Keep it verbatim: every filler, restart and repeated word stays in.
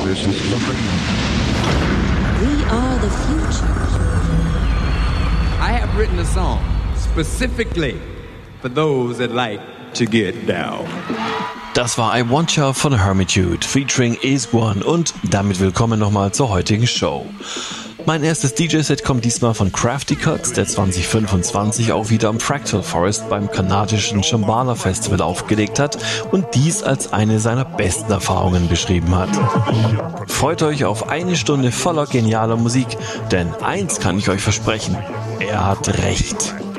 This is We are the future. I have written a song specifically for those that like to get down. Das war I Want Ya von Hermitude featuring Is One und damit willkommen nochmal zur heutigen Show. Mein erstes D J-Set kommt diesmal von Crafty Cuts, der zwanzig fünfundzwanzig auch wieder am Fractal Forest beim kanadischen Shambhala Festival aufgelegt hat und dies als eine seiner besten Erfahrungen beschrieben hat. Freut euch auf eine Stunde voller genialer Musik, denn eins kann ich euch versprechen, er hat recht.